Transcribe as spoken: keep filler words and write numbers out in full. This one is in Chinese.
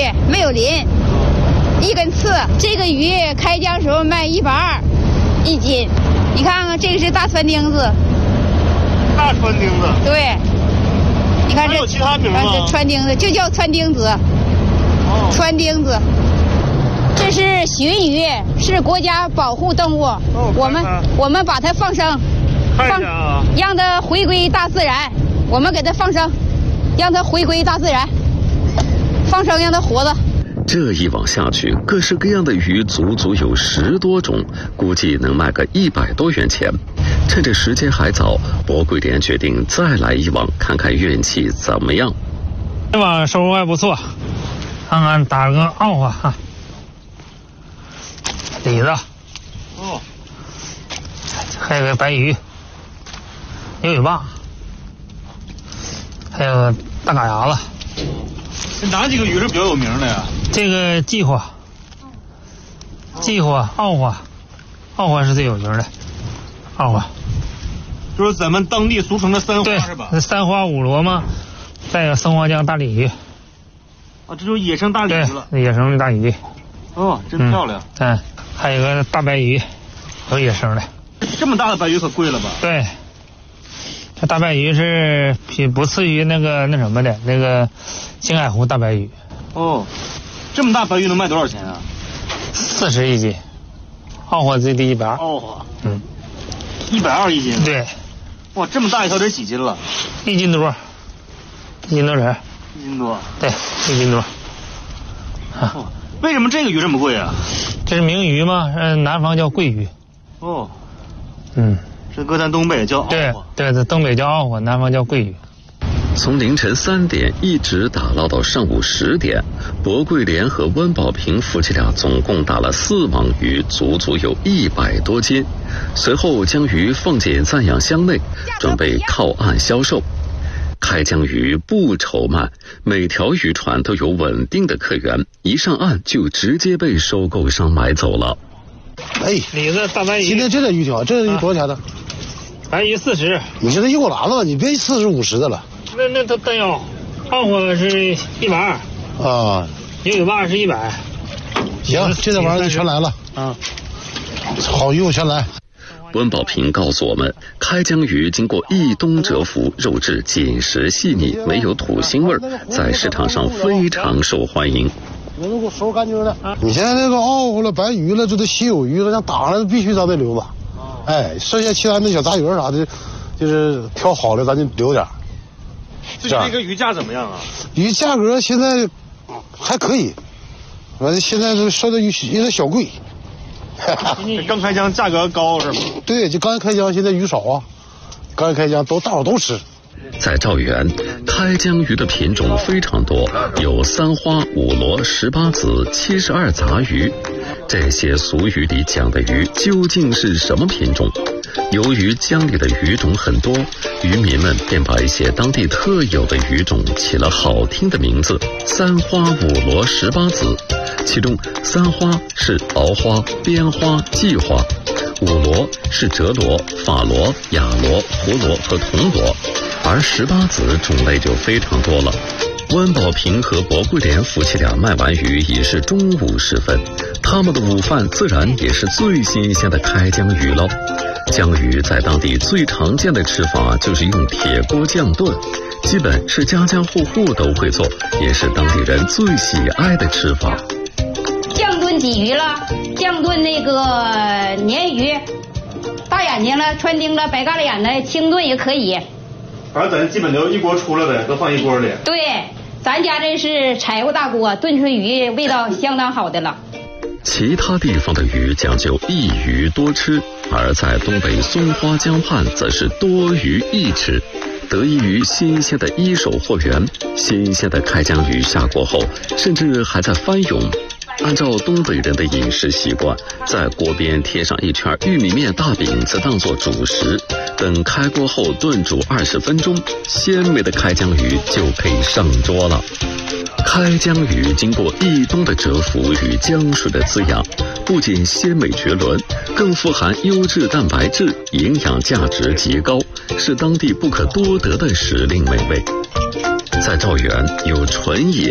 没有鳞，一根刺。这个鱼开江时候卖一百二一斤，你看看这个是大川钉子。 大川钉子。 对，你看这。 还有其他名吗？ 这川钉子就叫川钉子。哦。川钉子。这是鲟鱼，是国家保护动物。哦、我们我们把它放生， 放啊， 让它回归大自然。我们给它放生，让它回归大自然，放生让它活着。 这一网下去，各式各样的鱼足足有十多种，估计能卖个一百多元钱。趁着时间还早，博桂莲决定再来一网，看看运气怎么样。 这网收获还不错，看看打个奥花哈。李子， 哦， 还有个白鱼，牛尾巴，还有大嘎牙子。 这哪几个鱼是比较有名的呀？ 这个季花、季花、奥花，奥花是最有名的。奥花， 就是咱们当地俗称的三花是吧？ 对，三花五螺嘛，再有松花江大鲤鱼。 啊，这就是野生大鲤鱼了。 对，野生的大鲤鱼。 哦，真漂亮。 嗯。嗯还有个大白鱼，都野生的。 这么大的白鱼可贵了吧？ 对，这大白鱼是比不次于那个那什么的那个青海湖大白鱼。 哦，这么大白鱼能卖多少钱啊？ 四十一斤，奥花最低一百二。 奥花， 嗯， 一百二一斤。 对， 哇，这么大一条得几斤了？ 一斤多，一斤多少？ 一斤多。 对，一斤多。 啊。哦，为什么这个鱼这么贵啊？ 这是名鱼吗？嗯，南方叫桂鱼。 哦， 嗯， 这搁咱东北叫奥花。 对对，在东北叫奥花，南方叫桂鱼。 从凌晨三点一直打捞到上午十点，博桂莲和温宝平夫妻俩总共打了四网鱼，足足有一百多斤。随后将鱼放进暂养箱内，准备靠岸销售。开江鱼不愁卖，每条渔船都有稳定的客源，一上岸就直接被收购商买走了。 哎， 李子大白鱼， 今天这点鱼挺好，这鱼多少钱呢？ 白鱼四十。 你这都一锅篮子，你别四十五十的了。 那那都单腰，奥花是一百二。 啊， 牛尾巴是一百。 行，这点玩意儿就全来了。 啊， 好鱼我全来。 温宝平告诉我们，开江鱼经过一冬蛰伏，肉质紧实细腻，没有土腥味，在市场上非常受欢迎。 你们给我收拾干净了。你现在那个奥花了、白鱼了，这都稀有鱼了，像打上来必须咱得留着。哎，剩下其他那小杂鱼啥的，就是挑好的咱就留点。 最近这个鱼价怎么样啊？ 鱼价格现在还可以，完了现在都稍微有点小贵。 刚开江价格高是吗？ 对，就刚开江，现在鱼少啊，刚开江都大伙都吃。 在赵源，开江鱼的品种非常多，有三花、五螺、十八子、七十二杂鱼。这些俗语里讲的鱼究竟是什么品种？由于江里的鱼种很多，渔民们便把一些当地特有的鱼种起了好听的名字：三花、五螺、十八子。其中三花是鳌花、边花、髻花，五螺是折螺、法螺、雅螺、葫螺和铜螺，而十八子种类就非常多了。温宝平和博桂莲夫妻俩卖完鱼已是中午时分，他们的午饭自然也是最新鲜的开江鱼喽。江鱼在当地最常见的吃法就是用铁锅酱炖，基本是家家户户都会做，也是当地人最喜爱的吃法。 酱炖鲫鱼了，酱炖那个鲶鱼，大眼睛了、穿丁了、白嘎啦眼的，清炖也可以。 反正咱基本都一锅出了呗，都放一锅里。 对，咱家这是柴火大锅，炖出鱼味道相当好的了。 其他地方的鱼讲究一鱼多吃，而在东北松花江畔则是多鱼一吃。得益于新鲜的一手货源，新鲜的开江鱼下锅后，甚至还在翻涌。按照东北人的饮食习惯，在锅边贴上一圈玉米面大饼子当做主食，等开锅后炖煮二十分钟，鲜美的开江鱼就可以上桌了。开江鱼经过一冬的蛰伏与江水的滋养，不仅鲜美绝伦，更富含优质蛋白质，营养价值极高，是当地不可多得的时令美味。在赵源有纯野